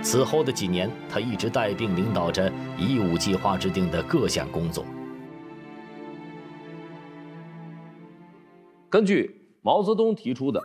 此后的几年，他一直带兵领导着“15计划”制定的各项工作。 根据毛泽东提出的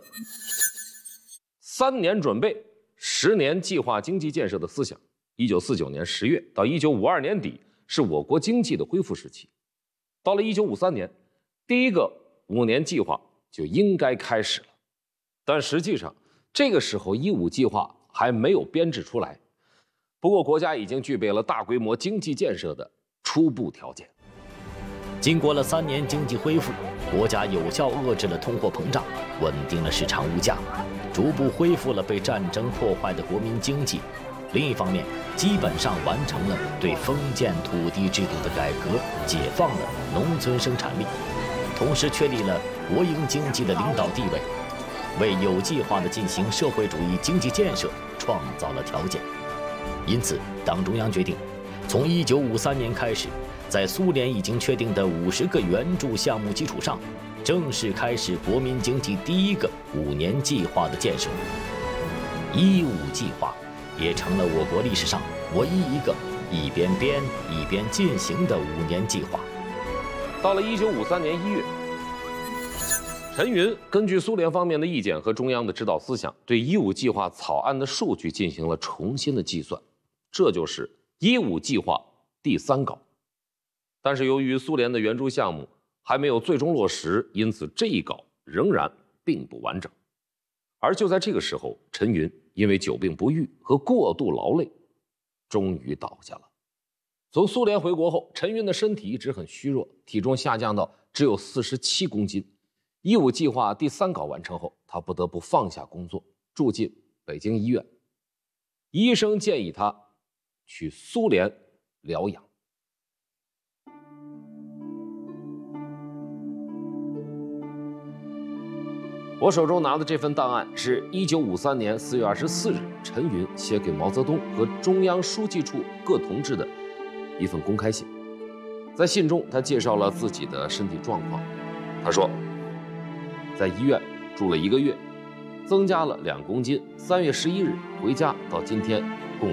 3年准备、10年计划经济建设的思想，1949年10月到1952年底是我国经济的恢复时期。到了1953年，第一个5年计划就应该开始了。但实际上，这个时候15计划还没有编制出来。不过，国家已经具备了大规模经济建设的初步条件。 经过了3年经济恢复，国家有效遏制了通货膨胀，稳定了市场物价，逐步恢复了被战争破坏的国民经济。另一方面，基本上完成了对封建土地制度的改革，解放了农村生产力，同时确立了国营经济的领导地位，为有计划地进行社会主义经济建设创造了条件。因此，党中央决定，从1953年开始，在苏联已经确定的50个援助项目基础上，正式开始国民经济第一个5年计划的建设。15计划也成了我国历史上唯一一个一边编一边进行的5年计划。 到了1953年1月，陈云根据苏联方面的意见和中央的指导思想，对15计划草案的数据进行了重新的计算，这就是15计划第3稿。但是由于苏联的援助项目还没有最终落实，因此这一稿仍然并不完整。而就在这个时候，陈云因为久病不愈和过度劳累，终于倒下了。从苏联回国后，陈云的身体一直很虚弱，体重下降到只有47公斤。15计划第3稿完成后，他不得不放下工作，住进北京医院。医生建议他去苏联疗养。我手中拿的这份档案是1953年4月24日陈云写给毛泽东和中央书记处各同志的一份公开信。在信中，他介绍了自己的身体状况。他说，在医院住了1个月，增加了2公斤。3月11日回家到今天共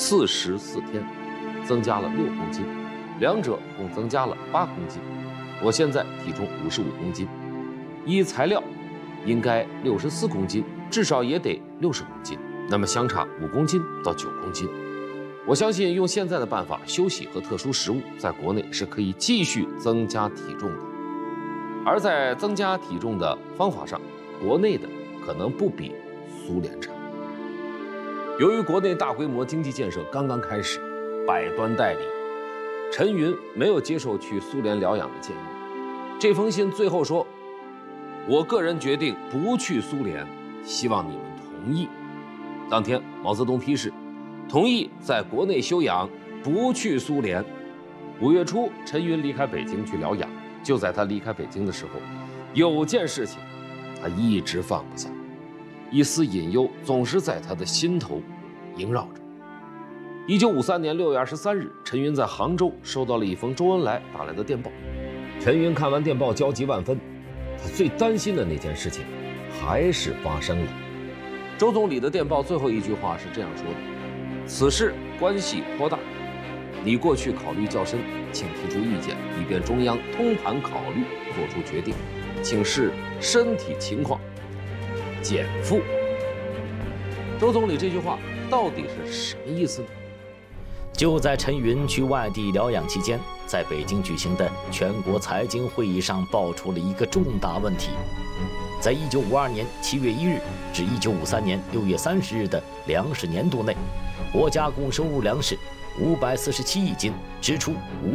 44天，增加了6公斤，两者共增加了8公斤。我现在体重55公斤，依材料应该64公斤，至少也得60公斤，那么相差5公斤到9公斤。我相信用现在的办法，休息和特殊食物，在国内是可以继续增加体重的。而在增加体重的方法上，国内的可能不比苏联差。由于国内大规模经济建设刚刚开始，百端待理，陈云没有接受去苏联疗养的建议。这封信最后说，我个人决定不去苏联，希望你们同意。当天，毛泽东批示，同意在国内休养，不去苏联。5月初，陈云离开北京去疗养。就在他离开北京的时候，有件事情他一直放不下，一丝隐忧总是在他的心头萦绕着。1953年6月23日，陈云在杭州收到了一封周恩来打来的电报。陈云看完电报，焦急万分。他最担心的那件事情还是发生了。周总理的电报最后一句话是这样说的：此事关系颇大，你过去考虑较深，请提出意见，以便中央通盘考虑做出决定，请视身体情况减负。周总理这句话到底是什么意思呢？ 就在陈云去外地疗养期间，在北京举行的全国财经会议上爆出了一个重大问题。在1952年7月1日至1953年6月30日的粮食年度内，国家共收入粮食547亿斤，支出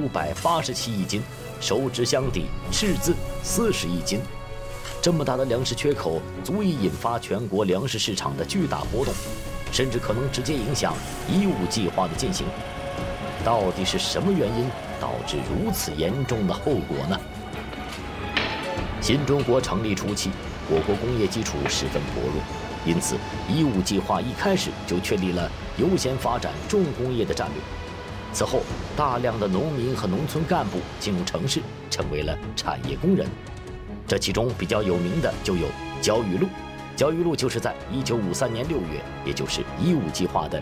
587亿斤，收支相抵，赤字40亿斤。这么大的粮食缺口，足以引发全国粮食市场的巨大波动，甚至可能直接影响15计划的进行。到底是什么原因导致如此严重的后果呢？新中国成立初期，我国工业基础十分薄弱，因此15计划一开始就确立了优先发展重工业的战略。此后，大量的农民和农村干部进入城市，成为了产业工人。这其中比较有名的就有焦裕禄。焦裕禄就是在1953年6月，也就是15计划的